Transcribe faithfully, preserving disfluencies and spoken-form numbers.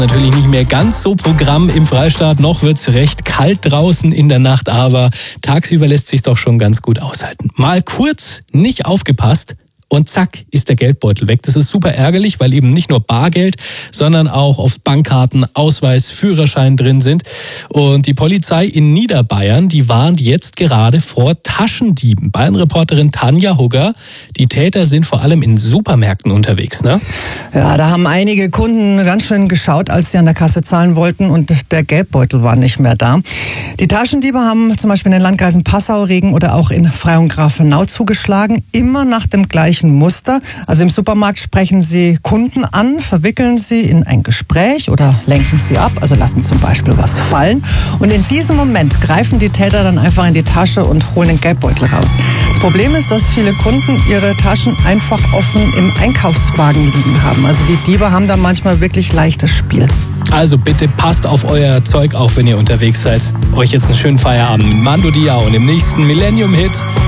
Natürlich nicht mehr ganz so Programm im Freistaat, noch wird's recht kalt draußen in der Nacht, aber tagsüber lässt sich's doch schon ganz gut aushalten. Mal kurz nicht aufgepasst und zack ist der Geldbeutel weg. Das ist super ärgerlich, weil eben nicht nur Bargeld, sondern auch oft Bankkarten, Ausweis, Führerschein drin sind. Und die Polizei in Niederbayern, die warnt jetzt gerade vor Taschendieben. Bayern-Reporterin Tanja Hugger, die Täter sind vor allem in Supermärkten unterwegs, ne? Ja, da haben einige Kunden ganz schön geschaut, als sie an der Kasse zahlen wollten und der Geldbeutel war nicht mehr da. Die Taschendiebe haben zum Beispiel in den Landkreisen Passau, Regen oder auch in Freyung Grafenau zugeschlagen, immer nach dem gleichen Muster. Also im Supermarkt sprechen sie Kunden an, verwickeln sie in ein Gespräch oder lenken sie ab, also lassen zum Beispiel was fallen. Und in diesem Moment greifen die Täter dann einfach in die Tasche und holen den Geldbeutel raus. Das Problem ist, dass viele Kunden ihre Taschen einfach offen im Einkaufswagen liegen haben. Also die Diebe haben da manchmal wirklich leichtes Spiel. Also bitte passt auf euer Zeug auf, wenn ihr unterwegs seid. Euch jetzt einen schönen Feierabend mit Mando Diao und im nächsten Millennium-Hit